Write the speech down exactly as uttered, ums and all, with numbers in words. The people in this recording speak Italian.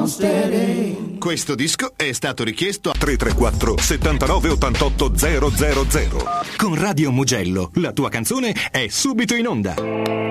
Monster. Questo disco è stato richiesto a tre tre quattro settantanove ottantotto zero zero zero. Con Radio Mugello la tua canzone è subito in onda.